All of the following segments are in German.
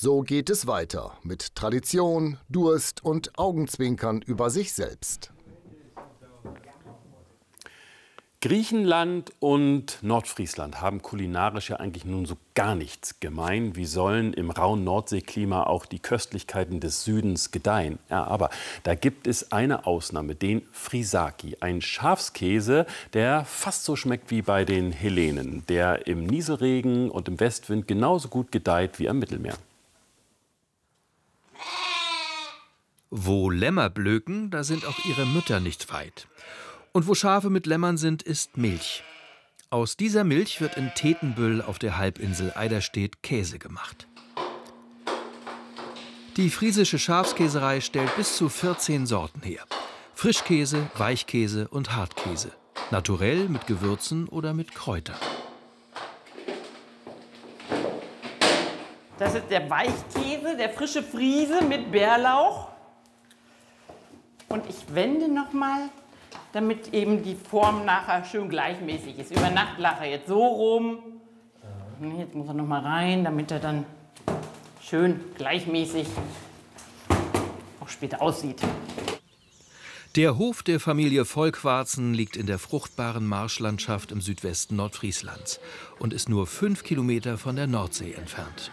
So geht es weiter mit Tradition, Durst und Augenzwinkern über sich selbst. Griechenland und Nordfriesland haben kulinarisch ja eigentlich nun so gar nichts gemein. Wie sollen im rauen Nordseeklima auch die Köstlichkeiten des Südens gedeihen? Ja, aber da gibt es eine Ausnahme, den Frisaki, ein Schafskäse, der fast so schmeckt wie bei den Hellenen, der im Nieselregen und im Westwind genauso gut gedeiht wie am Mittelmeer. Wo Lämmer blöken, da sind auch ihre Mütter nicht weit. Und wo Schafe mit Lämmern sind, ist Milch. Aus dieser Milch wird in Tetenbüll auf der Halbinsel Eiderstedt Käse gemacht. Die friesische Schafskäserei stellt bis zu 14 Sorten her. Frischkäse, Weichkäse und Hartkäse. Naturell mit Gewürzen oder mit Kräutern. Das ist der Weichkäse, der frische Friese mit Bärlauch. Und ich wende noch mal, damit eben die Form nachher schön gleichmäßig ist. Über Nacht lache jetzt so rum. Jetzt muss er noch mal rein, damit er dann schön gleichmäßig auch später aussieht. Der Hof der Familie Volkwarzen liegt in der fruchtbaren Marschlandschaft im Südwesten Nordfrieslands und ist nur 5 Kilometer von der Nordsee entfernt.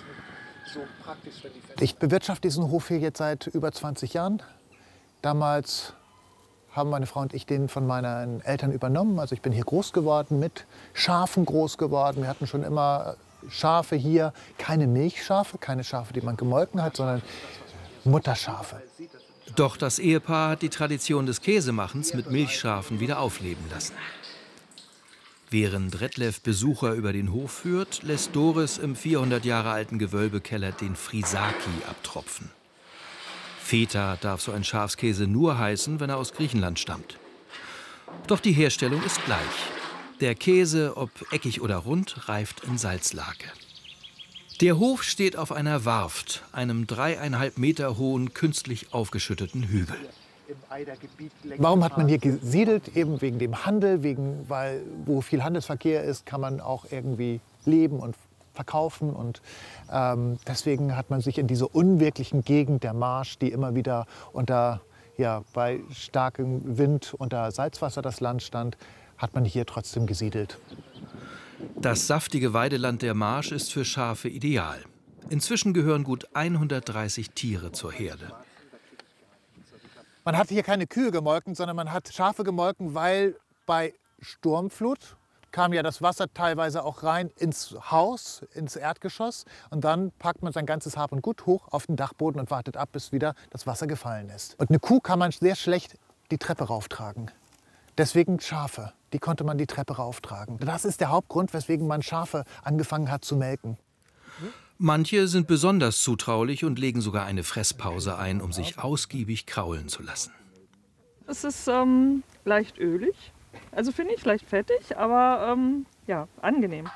Ich bewirtschafte diesen Hof hier jetzt seit über 20 Jahren. Damals haben meine Frau und ich den von meinen Eltern übernommen. Also ich bin hier groß geworden, mit Schafen groß geworden. Wir hatten schon immer Schafe hier, keine Milchschafe, keine Schafe, die man gemolken hat, sondern Mutterschafe. Doch das Ehepaar hat die Tradition des Käsemachens mit Milchschafen wieder aufleben lassen. Während Redlev Besucher über den Hof führt, lässt Doris im 400 Jahre alten Gewölbekeller den Frisaki abtropfen. Feta darf so ein Schafskäse nur heißen, wenn er aus Griechenland stammt. Doch die Herstellung ist gleich. Der Käse, ob eckig oder rund, reift in Salzlake. Der Hof steht auf einer Warft, einem 3,5 Meter hohen, künstlich aufgeschütteten Hügel. Warum hat man hier gesiedelt? Eben wegen dem Handel, weil wo viel Handelsverkehr ist, kann man auch irgendwie leben und verkaufen. Und deswegen hat man sich in diese unwirklichen Gegend der Marsch, die immer wieder bei starkem Wind unter Salzwasser das Land stand, hat man hier trotzdem gesiedelt. Das saftige Weideland der Marsch ist für Schafe ideal. Inzwischen gehören gut 130 Tiere zur Herde. Man hat hier keine Kühe gemolken, sondern man hat Schafe gemolken, weil bei Sturmflut kam ja das Wasser teilweise auch rein ins Haus, ins Erdgeschoss. Und dann packt man sein ganzes Hab und Gut hoch auf den Dachboden und wartet ab, bis wieder das Wasser gefallen ist. Und eine Kuh kann man sehr schlecht die Treppe rauftragen. Deswegen Schafe, die konnte man die Treppe rauftragen. Das ist der Hauptgrund, weswegen man Schafe angefangen hat zu melken. Manche sind besonders zutraulich und legen sogar eine Fresspause ein, um sich ausgiebig kraulen zu lassen. Es ist leicht ölig. Also finde ich leicht fettig, aber angenehm.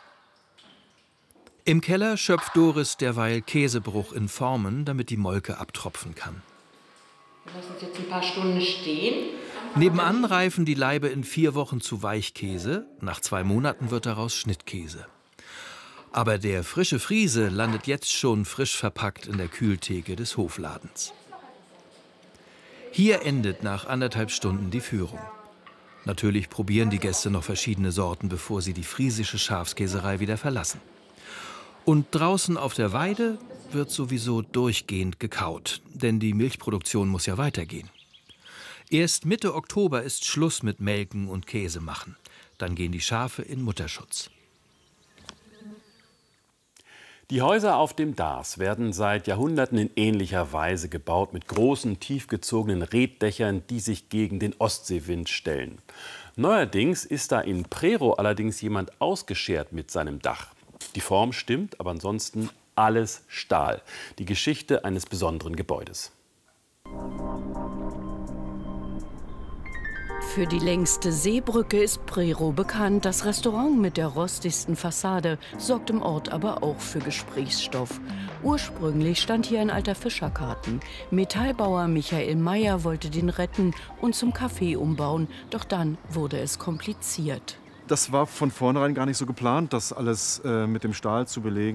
Im Keller schöpft Doris derweil Käsebruch in Formen, damit die Molke abtropfen kann. Wir lassen es jetzt ein paar Stunden stehen. Nebenan reifen die Laibe in 4 Wochen zu Weichkäse. Nach 2 Monaten wird daraus Schnittkäse. Aber der frische Friese landet jetzt schon frisch verpackt in der Kühltheke des Hofladens. Hier endet nach 1,5 Stunden die Führung. Natürlich probieren die Gäste noch verschiedene Sorten, bevor sie die friesische Schafskäserei wieder verlassen. Und draußen auf der Weide wird sowieso durchgehend gekaut, denn die Milchproduktion muss ja weitergehen. Erst Mitte Oktober ist Schluss mit Melken und Käse machen. Dann gehen die Schafe in Mutterschutz. Die Häuser auf dem Darß werden seit Jahrhunderten in ähnlicher Weise gebaut, mit großen, tiefgezogenen Reetdächern, die sich gegen den Ostseewind stellen. Neuerdings ist da in Prerow allerdings jemand ausgeschert mit seinem Dach. Die Form stimmt, aber ansonsten alles Stahl. Die Geschichte eines besonderen Gebäudes. Für die längste Seebrücke ist Prerow bekannt. Das Restaurant mit der rostigsten Fassade sorgt im Ort aber auch für Gesprächsstoff. Ursprünglich stand hier ein alter Fischerkarten. Metallbauer Michael Meyer wollte den retten und zum Café umbauen. Doch dann wurde es kompliziert. Das war von vornherein gar nicht so geplant, das alles mit dem Stahl zu belegen.